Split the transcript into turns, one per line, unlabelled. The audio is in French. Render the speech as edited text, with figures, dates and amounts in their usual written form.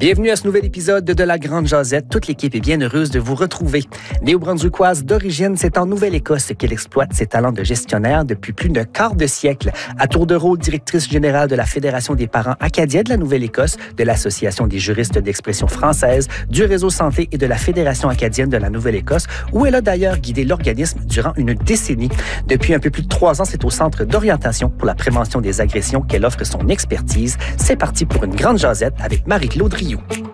Bienvenue à ce nouvel épisode de La Grande Jasette. Toute l'équipe est bien heureuse de vous retrouver. Néo-brunswickoise d'origine, c'est en Nouvelle-Écosse qu'elle exploite ses talents de gestionnaire depuis plus d'un quart de siècle. À tour de rôle, directrice générale de la Fédération des parents acadiens de la Nouvelle-Écosse, de l'Association des juristes d'expression française, du Réseau Santé et de la Fédération acadienne de la Nouvelle-Écosse, où elle a d'ailleurs guidé l'organisme durant une décennie. Depuis un peu plus de 3 ans, c'est au Centre d'orientation pour la prévention des agressions qu'elle offre son expertise. C'est parti pour une grande jasette avec Marie-Claude Rioux.